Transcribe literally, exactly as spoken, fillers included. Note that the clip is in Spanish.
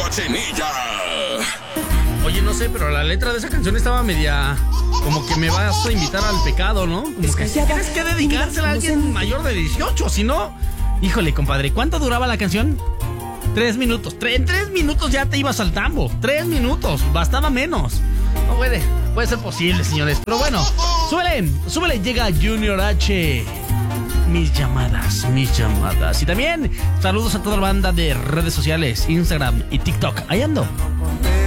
Cochinilla. Oye, no sé, pero la letra de esa canción estaba media... Como que me vas a invitar al pecado, ¿no? Como que tienes que dedicársela a alguien mayor de dieciocho, si no... Híjole, compadre, ¿cuánto duraba la canción? Tres minutos. Tre- en tres minutos ya te ibas al tambo. Tres minutos, bastaba menos. No puede, puede ser posible, señores. Pero bueno, súbele, súbele, llega Junior H. Mis llamadas, mis llamadas. Y también saludos a toda la banda de redes sociales, Instagram y TikTok. Ahí ando.